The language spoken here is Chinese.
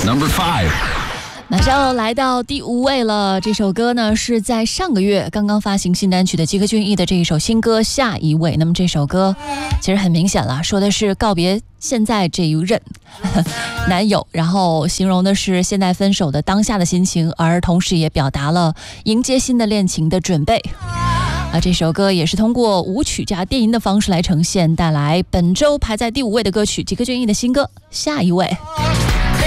Number 5. 马上要来到第5位了，这首歌呢是在上个月刚刚发行新单曲的吉克隽逸的这一首新歌《下一位》。那么这首歌其实很明显了，说的是告别现在这一任男友，然后形容的是现在分手的当下的心情，而同时也表达了迎接新的恋情的准备。这首歌也是通过舞曲加电音的方式来呈现，带来本周排在第5位的歌曲吉克隽逸的新歌《下一位》。